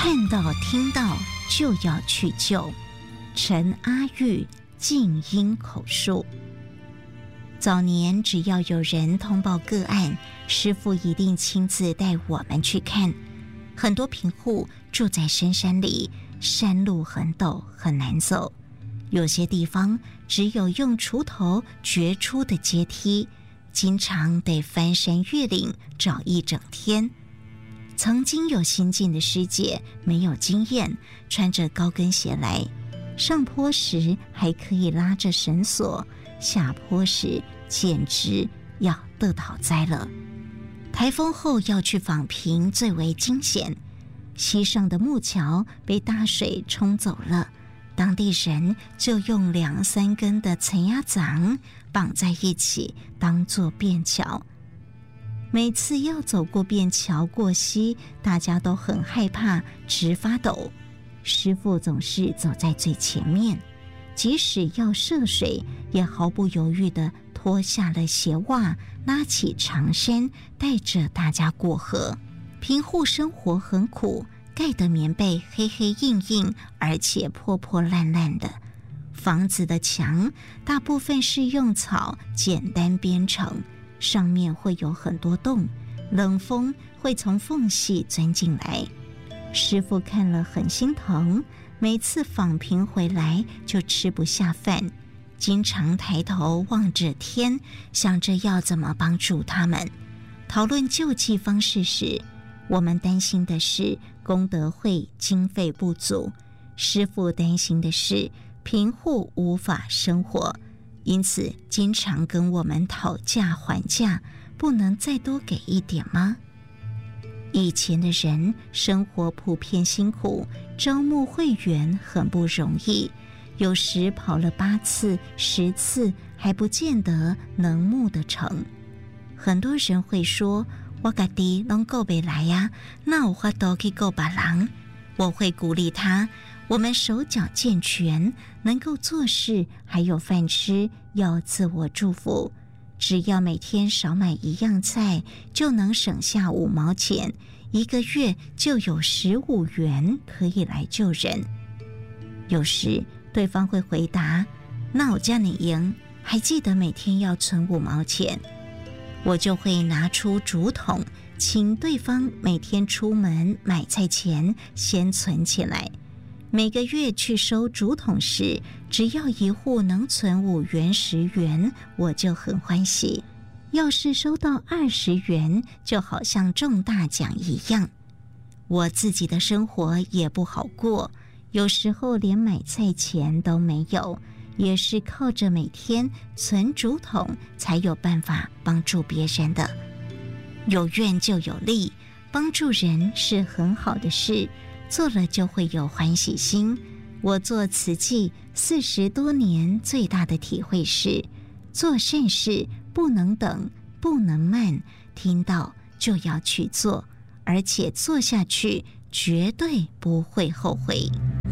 看到听到就要去救。陈阿玉静音口述。早年只要有人通报个案，师父一定亲自带我们去看。很多贫户住在深山里，山路很陡很难走，有些地方只有用锄头掘出的阶梯，经常得翻山越岭找一整天。曾经有新进的师姐没有经验，穿着高跟鞋来，上坡时还可以拉着绳索，下坡时简直要得讨灾了。台风后要去访贫最为惊险，溪上的木桥被大水冲走了，当地人就用2、3根的陈鸭掌绑在一起当作便桥。每次要走过便桥过溪，大家都很害怕，直发抖。师父总是走在最前面，即使要涉水，也毫不犹豫地脱下了鞋袜，拉起长衫，带着大家过河。贫户生活很苦，盖的棉被黑黑硬硬，而且破破烂烂的。房子的墙大部分是用草简单编成，上面会有很多洞，冷风会从缝隙钻进来。师父看了很心疼，每次访贫回来就吃不下饭，经常抬头望着天，想着要怎么帮助他们。讨论救济方式时，我们担心的是功德会经费不足，师父担心的是贫户无法生活，因此经常跟我们讨价还价，不能再多给一点吗？以前的人生活普遍辛苦，招募会员很不容易，有时跑了8次、10次还不见得能募得成。很多人会说，我自己都顾不来呀，那有法度去顾别人？我会鼓励他，我们手脚健全，能够做事，还有饭吃，要自我祝福。只要每天少买1样菜，就能省下5毛钱，1个月就有15元可以来救人。有时对方会回答，那我叫你赢，还记得每天要存5毛钱。我就会拿出竹筒，请对方每天出门买菜前先存起来。每个月去收竹筒时，只要一户能存5元、10元，我就很欢喜。要是收到20元，就好像中大奖一样。我自己的生活也不好过，有时候连买菜钱都没有，也是靠着每天存竹筒才有办法帮助别人的。有愿就有力，帮助人是很好的事，做了就会有欢喜心。我做慈济40多年，最大的体会是，做善事不能等，不能慢，听到就要去做，而且做下去绝对不会后悔。